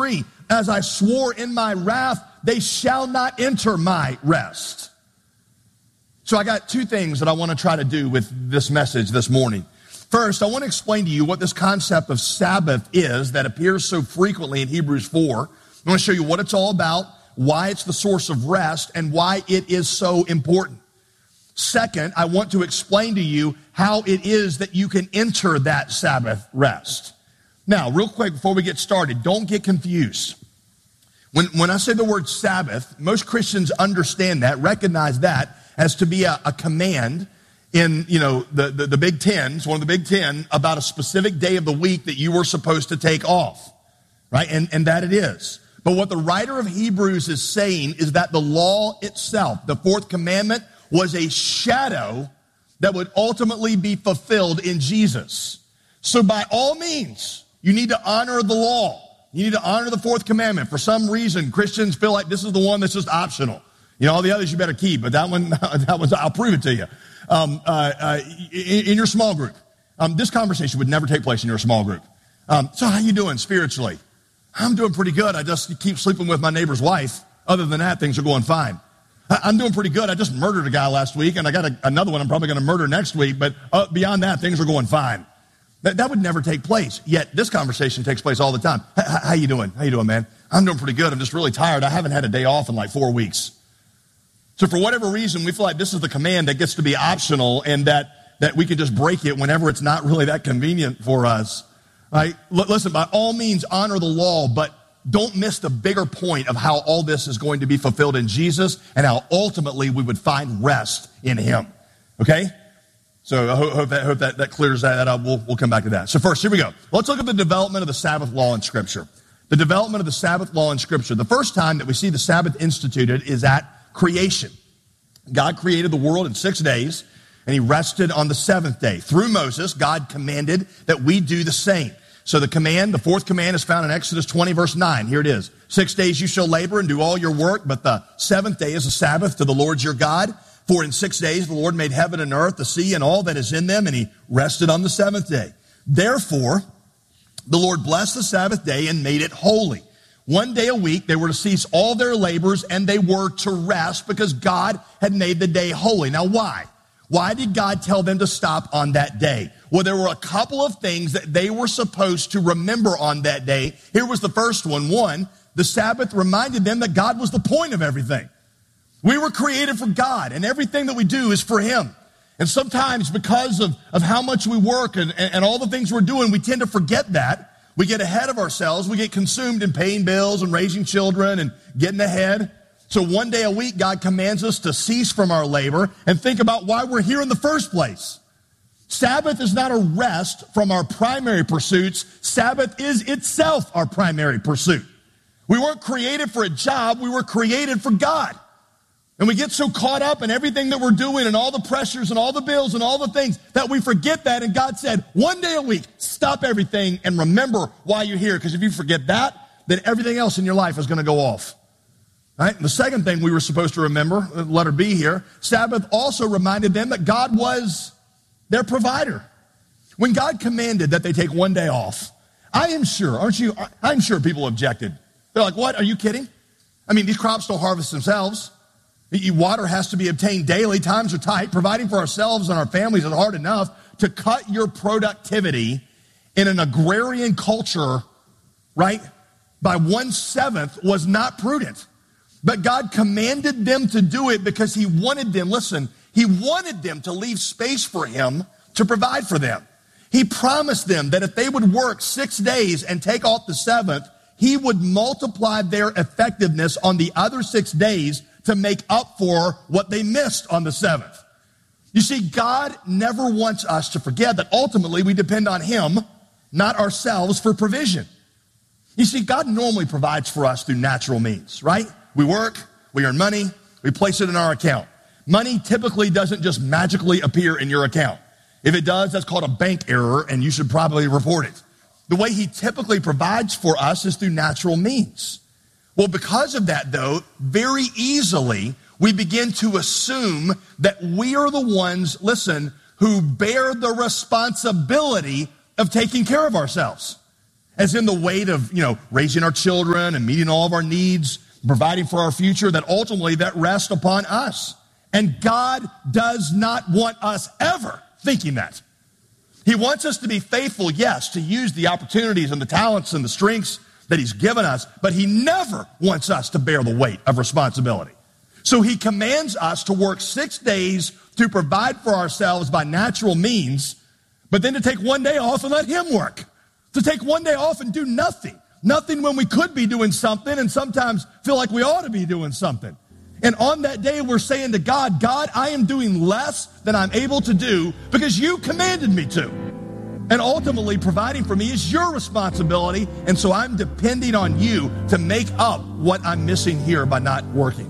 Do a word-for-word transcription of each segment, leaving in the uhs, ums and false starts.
three, as I swore in my wrath, they shall not enter my rest. So I got two things that I want to try to do with this message this morning. First, I want to explain to you what this concept of Sabbath is that appears so frequently in Hebrews four. I want to show you what it's all about, why it's the source of rest, and why it is so important. Second, I want to explain to you how it is that you can enter that Sabbath rest. Now, real quick before we get started, don't get confused. When, when I say the word Sabbath, most Christians understand that, recognize that as to be a, a command in, you know, the, the, the Big Ten, it's one of the Big Ten, about a specific day of the week that you were supposed to take off, right? And, and that it is. But what the writer of Hebrews is saying is that the law itself, the fourth commandment, was a shadow that would ultimately be fulfilled in Jesus. So by all means, you need to honor the law. You need to honor the fourth commandment. For some reason, Christians feel like this is the one that's just optional. You know, all the others you better keep, but that one, that one's, I'll prove it to you. Um, uh, uh, in, in your small group, um, this conversation would never take place in your small group. Um, so how you doing spiritually? I'm doing pretty good. I just keep sleeping with my neighbor's wife. Other than that, things are going fine. I, I'm doing pretty good. I just murdered a guy last week, and I got a, another one I'm probably going to murder next week. But uh, beyond that, things are going fine. That, that would never take place. Yet this conversation takes place all the time. H- how you doing? How you doing, man? I'm doing pretty good. I'm just really tired. I haven't had a day off in like four weeks. So for whatever reason, we feel like this is the command that gets to be optional and that, that we can just break it whenever it's not really that convenient for us. Right? L- listen, by all means, honor the law, but don't miss the bigger point of how all this is going to be fulfilled in Jesus and how ultimately we would find rest in him. Okay? So I hope, hope, that, hope that, that clears that up. We'll, we'll come back to that. So first, here we go. Let's look at the development of the Sabbath law in Scripture. The development of the Sabbath law in Scripture. The first time that we see the Sabbath instituted is at creation. God created the world in six days, and he rested on the seventh day. Through Moses, God commanded that we do the same. So the command, the fourth command is found in Exodus twenty, verse nine. Here it is. Six days you shall labor and do all your work, but the seventh day is a Sabbath to the Lord your God. For in six days the Lord made heaven and earth, the sea, and all that is in them, and he rested on the seventh day. Therefore, the Lord blessed the Sabbath day and made it holy. One day a week, they were to cease all their labors and they were to rest because God had made the day holy. Now, why? Why did God tell them to stop on that day? Well, there were a couple of things that they were supposed to remember on that day. Here was the first one. One, the Sabbath reminded them that God was the point of everything. We were created for God, and everything that we do is for him. And sometimes because of, of how much we work and, and, and all the things we're doing, we tend to forget that. We get ahead of ourselves. We get consumed in paying bills and raising children and getting ahead. So one day a week, God commands us to cease from our labor and think about why we're here in the first place. Sabbath is not a rest from our primary pursuits. Sabbath is itself our primary pursuit. We weren't created for a job. We were created for God. And we get so caught up in everything that we're doing and all the pressures and all the bills and all the things that we forget that. And God said, one day a week, stop everything and remember why you're here. Because if you forget that, then everything else in your life is going to go off. Right? The second thing we were supposed to remember, letter B here, Sabbath also reminded them that God was their provider. When God commanded that they take one day off, I am sure, aren't you? I'm sure people objected. They're like, what? Are you kidding? I mean, these crops don't harvest themselves. Water has to be obtained daily. Times are tight. Providing for ourselves and our families is hard enough. To cut your productivity in an agrarian culture, right, by one-seventh was not prudent. But God commanded them to do it because he wanted them, listen, he wanted them to leave space for him to provide for them. He promised them that if they would work six days and take off the seventh, he would multiply their effectiveness on the other six days to make up for what they missed on the seventh. You see, God never wants us to forget that ultimately we depend on him, not ourselves, for provision. You see, God normally provides for us through natural means, right? We work, we earn money, we place it in our account. Money typically doesn't just magically appear in your account. If it does, that's called a bank error, and you should probably report it. The way he typically provides for us is through natural means. Well, because of that, though, very easily we begin to assume that we are the ones, listen, who bear the responsibility of taking care of ourselves. as in the weight of, you know, raising our children and meeting all of our needs, providing for our future, that ultimately that rests upon us. And God does not want us ever thinking that. He wants us to be faithful, yes, to use the opportunities and the talents and the strengths that he's given us, but he never wants us to bear the weight of responsibility. So he commands us to work six days to provide for ourselves by natural means, but then to take one day off and let him work. To take one day off and do nothing. Nothing when we could be doing something and sometimes feel like we ought to be doing something. And on that day, we're saying to God, God, I am doing less than I'm able to do because you commanded me to. And ultimately, providing for me is your responsibility. And so I'm depending on you to make up what I'm missing here by not working.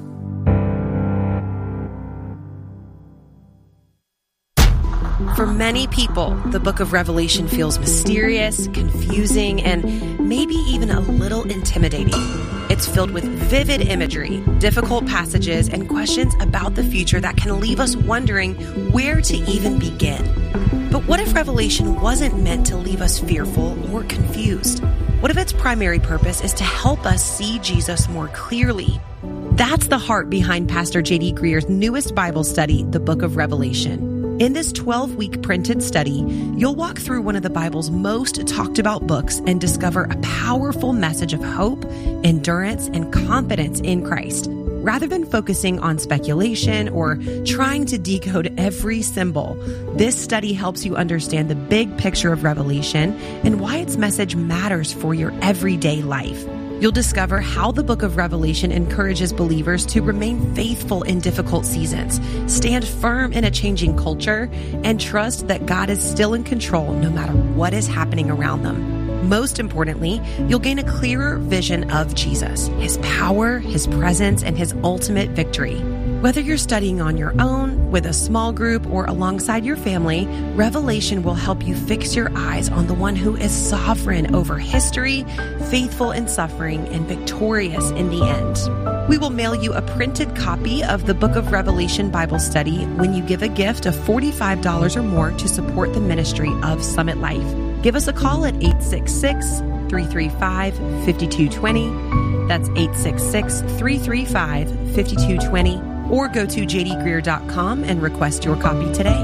For many people, the book of Revelation feels mysterious, confusing, and maybe even a little intimidating. It's filled with vivid imagery, difficult passages, and questions about the future that can leave us wondering where to even begin. But what if Revelation wasn't meant to leave us fearful or confused? What if its primary purpose is to help us see Jesus more clearly? That's the heart behind Pastor J D Greer's newest Bible study, the Book of Revelation. In this twelve-week printed study, you'll walk through one of the Bible's most talked about books and discover a powerful message of hope, endurance, and confidence in Christ. Rather than focusing on speculation or trying to decode every symbol, this study helps you understand the big picture of Revelation and why its message matters for your everyday life. You'll discover how the book of Revelation encourages believers to remain faithful in difficult seasons, stand firm in a changing culture, and trust that God is still in control no matter what is happening around them. Most importantly, you'll gain a clearer vision of Jesus, his power, his presence, and his ultimate victory. Whether you're studying on your own, with a small group, or alongside your family, Revelation will help you fix your eyes on the one who is sovereign over history, faithful in suffering, and victorious in the end. We will mail you a printed copy of the Book of Revelation Bible Study when you give a gift of forty-five dollars or more to support the ministry of Summit Life. Give us a call at eight six six, three three five, five two two zero. That's eight six six, three three five, five two two zero. Or go to j d greer dot com and request your copy today.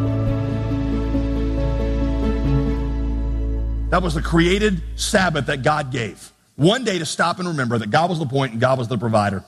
That was the created Sabbath that God gave. One day to stop and remember that God was the point and God was the provider.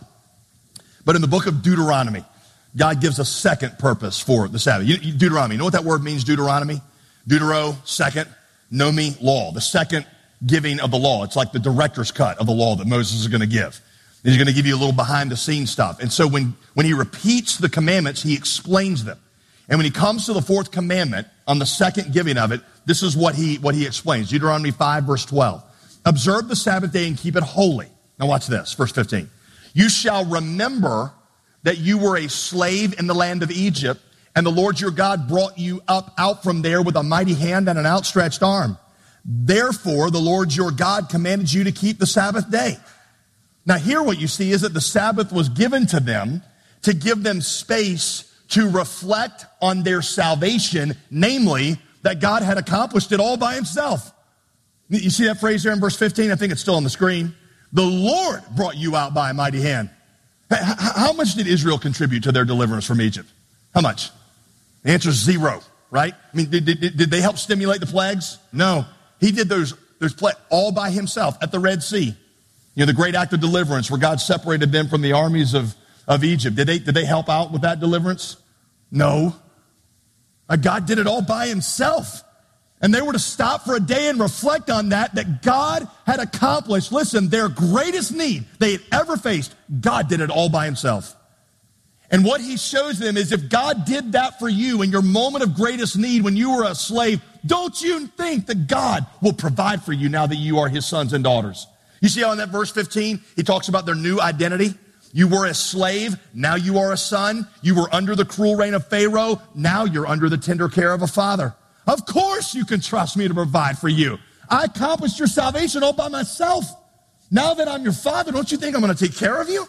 But in the book of Deuteronomy, God gives a second purpose for the Sabbath. Deuteronomy, you know what that word means, Deuteronomy? Deutero, second, nomi, law. The second giving of the law. It's like the director's cut of the law that Moses is going to give. He's going to give you a little behind-the-scenes stuff. And so when, when he repeats the commandments, he explains them. And when he comes to the fourth commandment, on the second giving of it, this is what he, what he explains. Deuteronomy five, verse twelve. Observe the Sabbath day and keep it holy. Now watch this, verse fifteen. You shall remember that you were a slave in the land of Egypt, and the Lord your God brought you up out from there with a mighty hand and an outstretched arm. Therefore, the Lord your God commanded you to keep the Sabbath day. Now here what you see is that the Sabbath was given to them to give them space to reflect on their salvation, namely that God had accomplished it all by himself. You see that phrase there in verse fifteen? I think it's still on the screen. The Lord brought you out by a mighty hand. How much did Israel contribute to their deliverance from Egypt? How much? The answer is zero, right? I mean, did, did, did they help stimulate the plagues? No. He did those, those plagues all by himself at the Red Sea. You know, the great act of deliverance where God separated them from the armies of, of Egypt. Did they, did they help out with that deliverance? No. Uh, God did it all by himself. And they were to stop for a day and reflect on that, that God had accomplished, listen, their greatest need they had ever faced. God did it all by himself. And what he shows them is if God did that for you in your moment of greatest need when you were a slave, don't you think that God will provide for you now that you are his sons and daughters? You see how in that verse fifteen, he talks about their new identity? You were a slave, now you are a son. You were under the cruel reign of Pharaoh, now you're under the tender care of a father. Of course you can trust me to provide for you. I accomplished your salvation all by myself. Now that I'm your father, don't you think I'm going to take care of you?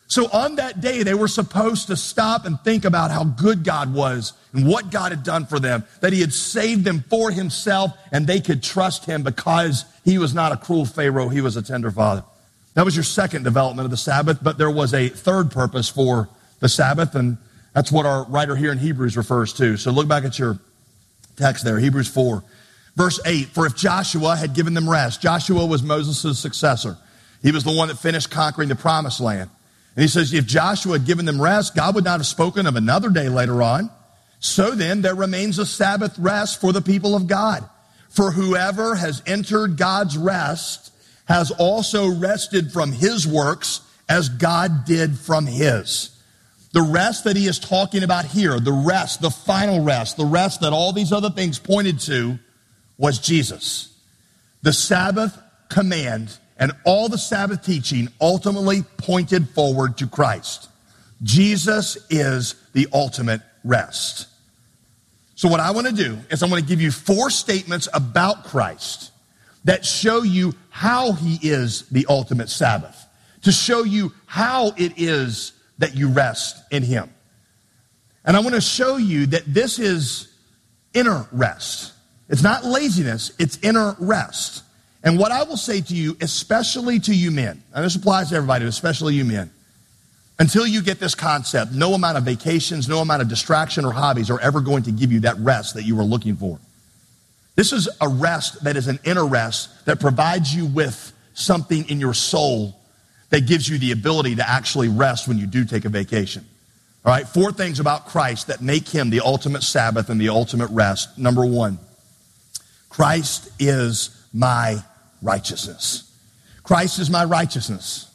So on that day, they were supposed to stop and think about how good God was and what God had done for them, that he had saved them for himself, and they could trust him because he was not a cruel Pharaoh, he was a tender father. That was your second development of the Sabbath, but there was a third purpose for the Sabbath, and that's what our writer here in Hebrews refers to. So look back at your text there, Hebrews four, verse eight. For if Joshua had given them rest, Joshua was Moses' successor. He was the one that finished conquering the promised land. And he says, if Joshua had given them rest, God would not have spoken of another day later on. So then there remains a Sabbath rest for the people of God. For whoever has entered God's rest has also rested from his works as God did from his. The rest that he is talking about here, the rest, the final rest, the rest that all these other things pointed to was Jesus. The Sabbath command and all the Sabbath teaching ultimately pointed forward to Christ. Jesus is the ultimate rest. So what I want to do is I'm going to give you four statements about Christ that show you how he is the ultimate Sabbath, to show you how it is that you rest in him. And I want to show you that this is inner rest. It's not laziness, it's inner rest. And what I will say to you, especially to you men, and this applies to everybody, especially you men, until you get this concept, no amount of vacations, no amount of distraction or hobbies are ever going to give you that rest that you are looking for. This is a rest that is an inner rest that provides you with something in your soul that gives you the ability to actually rest when you do take a vacation. All right, four things about Christ that make him the ultimate Sabbath and the ultimate rest. Number one, Christ is my righteousness. Christ is my righteousness.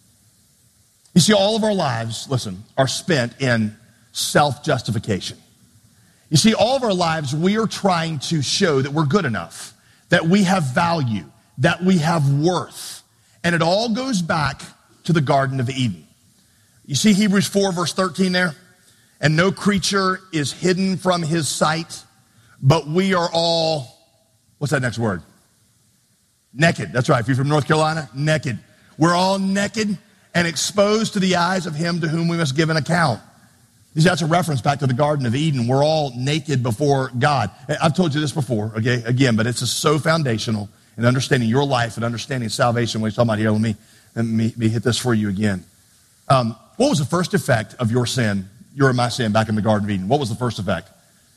You see, all of our lives, listen, are spent in self-justification. You see, all of our lives, we are trying to show that we're good enough, that we have value, that we have worth. And it all goes back to the Garden of Eden. You see Hebrews four, verse thirteen there? And no creature is hidden from his sight, but we are all, what's that next word? Naked. That's right. If you're from North Carolina, naked. We're all naked and exposed to the eyes of him to whom we must give an account. That's a reference back to the Garden of Eden. We're all naked before God. I've told you this before, okay, again, but it's just so foundational in understanding your life and understanding salvation. What he's talking about here, let me, let me, let me hit this for you again. Um, what was the first effect of your sin, your and my sin back in the Garden of Eden? What was the first effect?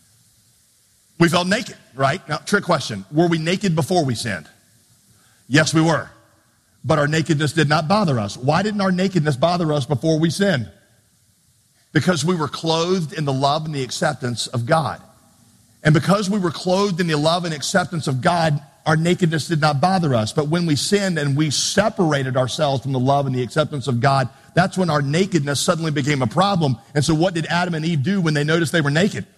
We felt naked, right? Now, trick question. Were we naked before we sinned? Yes, we were. But our nakedness did not bother us. Why didn't our nakedness bother us before we sinned? Because we were clothed in the love and the acceptance of God. And because we were clothed in the love and acceptance of God, our nakedness did not bother us. But when we sinned and we separated ourselves from the love and the acceptance of God, that's when our nakedness suddenly became a problem. And so what did Adam and Eve do when they noticed they were naked?